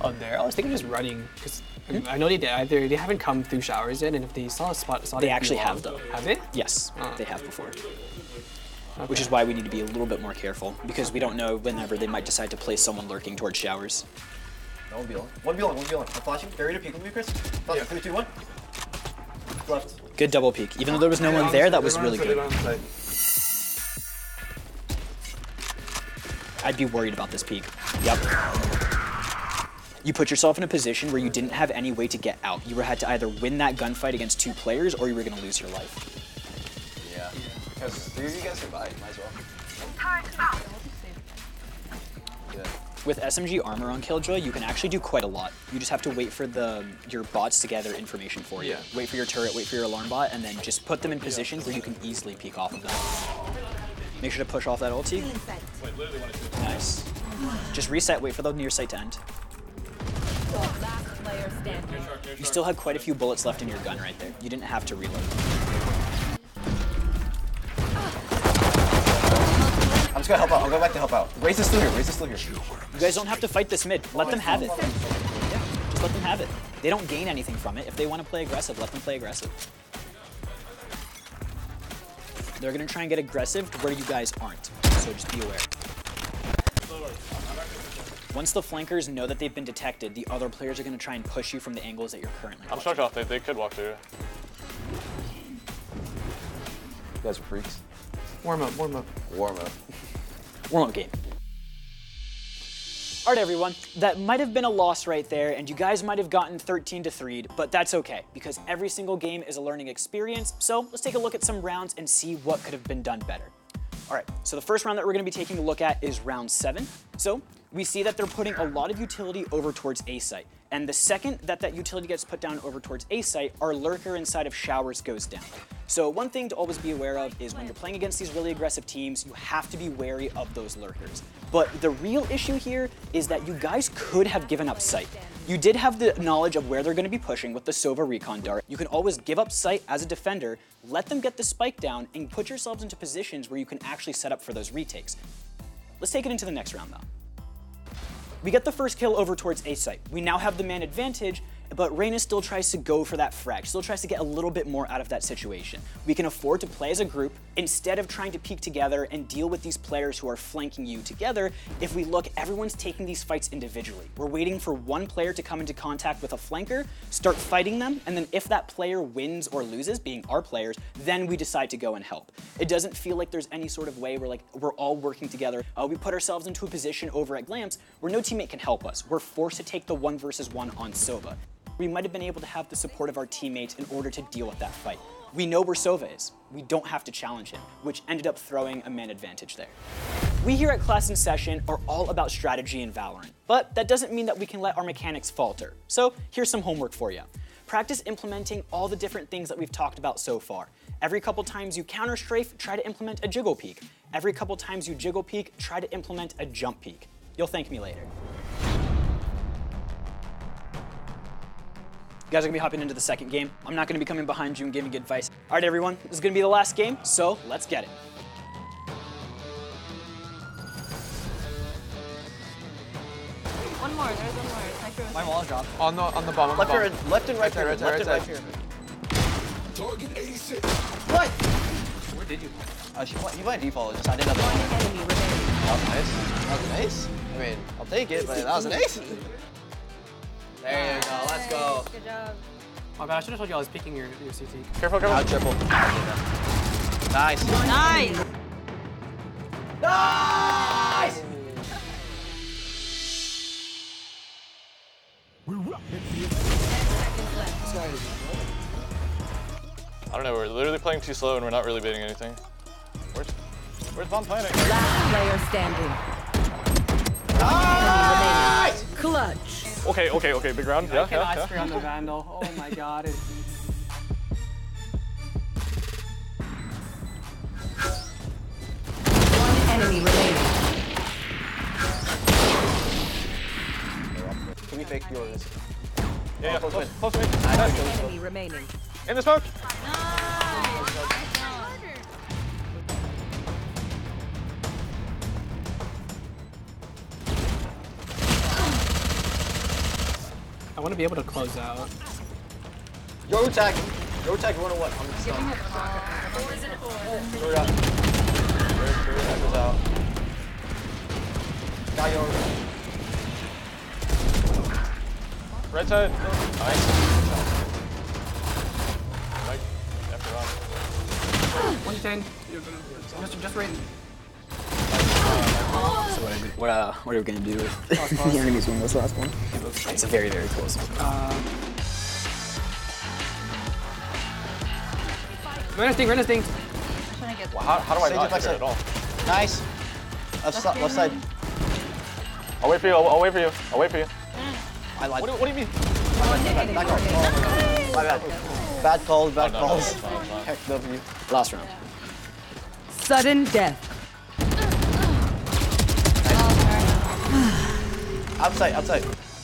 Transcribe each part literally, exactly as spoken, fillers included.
Oh, there. I was thinking just running because hmm? I know they either they haven't come through showers yet, and if they saw a spot, saw they actually have though. Have they? Yes, oh. they have before. Okay. Which is why we need to be a little bit more careful because we don't know whenever they might decide to place someone lurking towards showers. No, one be on. One be on. One be on. I'm flashing. Barrier to peek with me, Chris. Flash. Yeah. Three, two, one. Left. Good double peek. Even though there was no one there, that was really good. I'd be worried about this peek. Yep. You put yourself in a position where you didn't have any way to get out. You had to either win that gunfight against two players or you were going to lose your life. Yeah. Because three of you guys survived. Might as well. Yeah. With S M G armor on Killjoy, you can actually do quite a lot. You just have to wait for the your bots to gather information for you. Yeah. Wait for your turret, wait for your alarm bot, and then just put them in positions where you can easily peek off of them. Make sure to push off that ulti. Nice. Just reset, wait for the near sight to end. You still had quite a few bullets left in your gun right there. You didn't have to reload. I'm just gonna help out. I'll go back to help out. Raze is still here. Raze is still here. You guys don't have to fight this mid. Let them have it. Yeah, just let them have it. They don't gain anything from it. If they want to play aggressive, let them play aggressive. They're gonna try and get aggressive to where you guys aren't. So just be aware. Once the flankers know that they've been detected, the other players are gonna try and push you from the angles that you're currently I'm shocked off. They, they could walk through. You guys are freaks. Warm up, warm up. Warm up. Warm up game. All right, everyone, that might have been a loss right there, and you guys might have gotten thirteen to three, but that's okay, because every single game is a learning experience, so let's take a look at some rounds and see what could have been done better. All right, so the first round that we're gonna be taking a look at is round seven. So we see that they're putting a lot of utility over towards A site, and the second that that utility gets put down over towards A site, our lurker inside of showers goes down. So one thing to always be aware of is when you're playing against these really aggressive teams, you have to be wary of those lurkers. But the real issue here is that you guys could have given up sight. You did have the knowledge of where they're gonna be pushing with the Sova recon dart. You can always give up sight as a defender, let them get the spike down, and put yourselves into positions where you can actually set up for those retakes. Let's take it into the next round though. We get the first kill over towards A site. We now have the man advantage, but Reyna still tries to go for that frag, still tries to get a little bit more out of that situation. We can afford to play as a group instead of trying to peek together and deal with these players who are flanking you together. If we look, everyone's taking these fights individually. We're waiting for one player to come into contact with a flanker, start fighting them, and then if that player wins or loses, being our players, then we decide to go and help. It doesn't feel like there's any sort of way where like we're all working together. Uh, we put ourselves into a position over at Glamps where no teammate can help us. We're forced to take the one versus one on Sova. We might have been able to have the support of our teammates in order to deal with that fight. We know where Sova is. We don't have to challenge him, which ended up throwing a man advantage there. We here at Class in Session are all about strategy in Valorant, but that doesn't mean that we can let our mechanics falter. So here's some homework for you. Practice implementing all the different things that we've talked about so far. Every couple times you counter strafe, try to implement a jiggle peek. Every couple times you jiggle peek, try to implement a jump peek. You'll thank me later. You guys are gonna be hopping into the second game. I'm not gonna be coming behind you and giving you advice. All right, everyone, this is gonna be the last game, so let's get it. One more, there's one more. My wall dropped. On the on the bomb. On Left, the or, bomb. left and right, Right right, there, left right and there, right right here. Target A six. What? Where did you? Uh, she went, he went default, just I didn't have the One enemy remaining. That was nice. That was an ace. I mean, I'll take it, but that was an ace. There you go, let's go. Good job. My bad, I should have told you I was picking your, your C T. Careful, careful. Now triple. Nice. Nice. Nice! I don't know, we're literally playing too slow and we're not really beating anything. Where's, where's Von Planet? Last player standing. Nice! Clutch. Okay, okay, okay, big round. Yeah, I cannot yeah, yeah. spray on the Vandal. Oh my god. One enemy remaining. Can we fake yours? Yeah, yeah, close close, mid. close to me. One Nice. enemy remaining. In the smoke. I want to be able to close out. Yo tag. Yo tag one on one. I'm Giving stunned. it four. Throw it out. Throw it, throw it, that goes out. Got yo. Right side. Nice. Mike, after round. one ten. Just, just right. So what are we, what, uh, what are we gonna do if the enemies win this last one? It's a very, very close one. Uh, Run instinct, run instinct. I'm trying to get Well, how, how do I Sage not it, hit her left at all? Nice. Left, si- left side. I'll wait for you. I'll, I'll wait for you. I'll wait for you. I lied. What do, what do you mean? Bad, bad call. Oh my god. My bad. Bad calls, bad Oh, no, no, calls. it's fine, it's fine. Heck W. Last round. Sudden death. Outside, outside.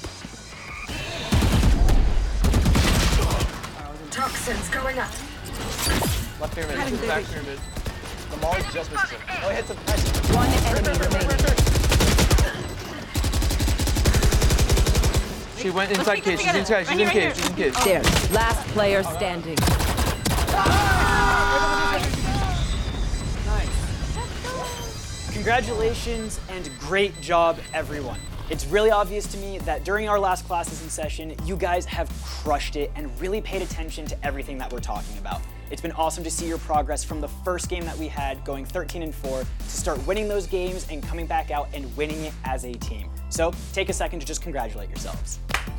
Toxins going up. Left pyramid. Back pyramid. The molly just misses him. Oh, he hits him. Nice. One enemy remaining. She went inside cage. She's inside. She's in cage. She's in cage. There. Last player standing. Congratulations and great job, everyone. It's really obvious to me that during our last classes in session, you guys have crushed it and really paid attention to everything that we're talking about. It's been awesome to see your progress from the first game that we had, going thirteen and four, to start winning those games and coming back out and winning it as a team. So take a second to just congratulate yourselves.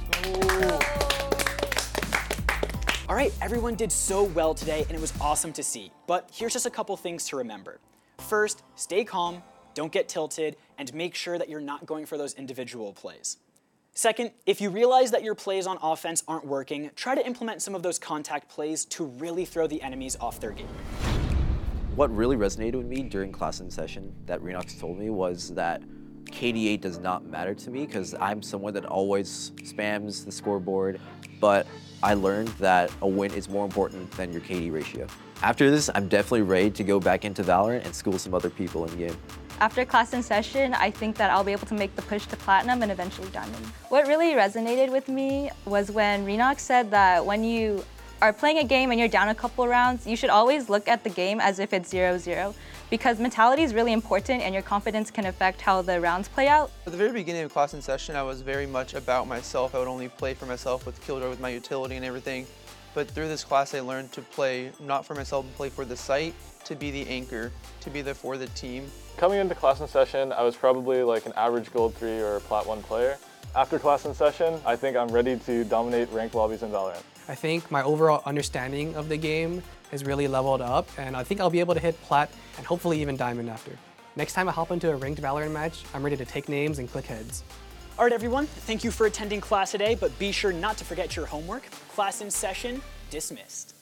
All right, everyone did so well today and it was awesome to see. But here's just a couple things to remember. First, stay calm, don't get tilted, and make sure that you're not going for those individual plays. Second, if you realize that your plays on offense aren't working, try to implement some of those contact plays to really throw the enemies off their game. What really resonated with me during class in session that Renox told me was that K D A does not matter to me because I'm someone that always spams the scoreboard, but I learned that a win is more important than your K D ratio. After this, I'm definitely ready to go back into Valorant and school some other people in game. After class in session, I think that I'll be able to make the push to platinum and eventually diamond. What really resonated with me was when Renox said that when you are playing a game and you're down a couple rounds, you should always look at the game as if it's zero zero, because mentality is really important and your confidence can affect how the rounds play out. At the very beginning of class in session, I was very much about myself. I would only play for myself with Killjoy, with my utility and everything. But through this class, I learned to play not for myself, but play for the site, to be the anchor, to be there for the team. Coming into class in session, I was probably like an average gold three or plat one player. After class in session, I think I'm ready to dominate ranked lobbies in Valorant. I think my overall understanding of the game has really leveled up, and I think I'll be able to hit plat and hopefully even diamond after. Next time I hop into a ranked Valorant match, I'm ready to take names and click heads. All right, everyone, thank you for attending class today, but be sure not to forget your homework. Class in session, dismissed.